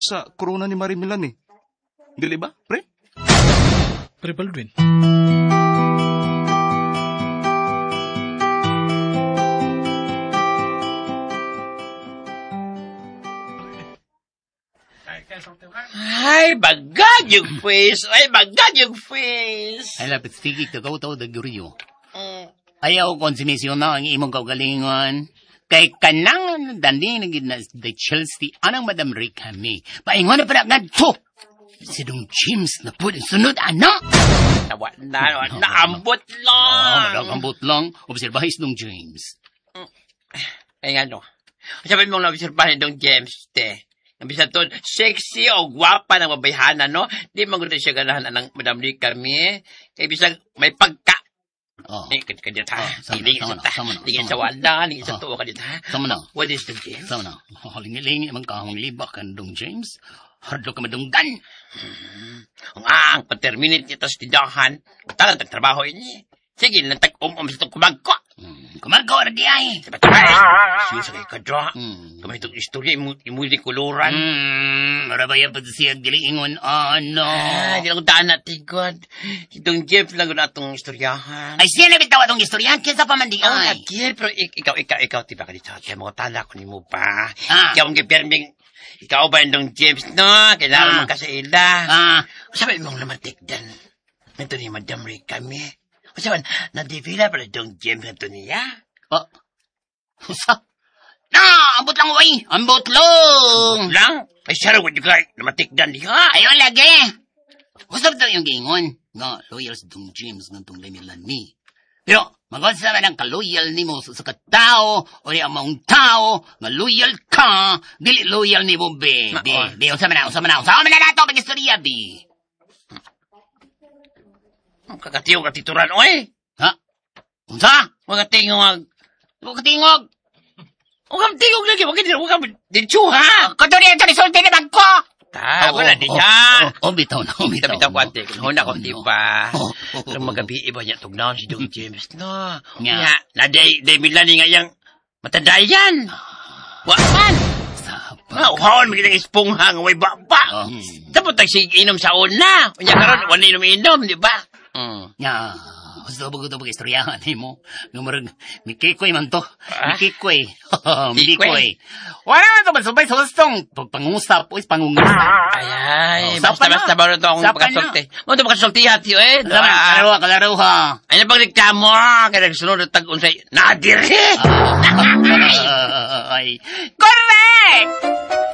sa corona ni Marimilan eh. Dili ba, pre? Pre Baldwin. Ay, bagad yung face. Ay, bagad yung face. Ay, lapit stigig ka tao da guriyo. Ayaw konsumisyon na ang imong kaugalingon. Kay kanang dandi naging na the Chelsea anang Madam Ray kami. Paingon na pala ngadto. Si Dong James na po sunod, anak. Naambot lang. Naambot lang. Obserbahis Dong James. Ay, ano. Sabi mong na-obserbahan ni Dong James, te. Nabisa to, sexy o gwapa ng babayhana, no? Di magulit siya ganahan ng Madam Ray kami. Kaya bisag may pagka. Kadit ha. Hindi sa wala, hindi sa tuwa kadit ha. Sama na. What is the James? Sama na. Lingi-lingi mang kahong liba kan Dong James. Hardlo ka madunggan. Ang paterminate niya tas tidahan. Talang tagtrabaho ini. Sige, nantag-sa itong kumagko. Kumagko, radi ay. Sa batay. Siyo sa kay kadra. Kamay itong istorya, imuli kuluran. Marabaya pa siya gilingon, ano. Di lang daan natin, God. Itong Jeff lang na itong istoryahan. Ay, siya na bitaw atong istoryahan, kinsa pa man di ay. Agil, pero ikaw, tiba ka dito. Kaya mga tala ko ni mo pa. Ikaw ang gipirming, ikaw ba yung James, no? Kailangan mong kasaila. Sabi mong lamatik dan. Ito ni Madam Ray kami. Sabi, nadivila pala yung James na ito niya. Usa? Ambot lang, way. Ambot lang. Lang? Ay, sarang ko yung lamatik dan niya. Ayaw lagi. Usap daw yung gingon. Nga, loyal si Dong James ng itong lamilan ni. Pero, magkasa man ang kaloyal ni mo sa katao o ni amang tao nga loyal ka, dili loyal ni mo, be. Be, usama na nato, pag-istorya, be. Kakatiyo katituran, oy. Ha? Unsa? Huwag katingog. Huwag katingog. Huwag katingog lagi. Huwag ka dinsu, ha? Kadori, ito ni sulti na bangko. Wala din siya. Bitaw na. Bitaw ko, ate. Huna ko, di ba? Pero magabi, iba niya tugnaon si Dong James, no? Nga, na day milani nga yung matadayan. Waman. Uhawan, magiging ispunghang, way baba. Tapos tagsiginom sa una. Kanya karon, wala inom-inom, di ba? Nga, gusto ba istoryahan mo? Ngamarag, mikikoy man to. Mikikoy. Mikikoy. Wala man to, masubay sa gustong pangungusap o pangungusap. Ay, basta ba rin to akong pagkasulti. Mo ito pagkasulti hati, eh. Kalaro ha. Ay, napag nagkamo, kaya nagsunod at tag-unsay, nadiri! Correct!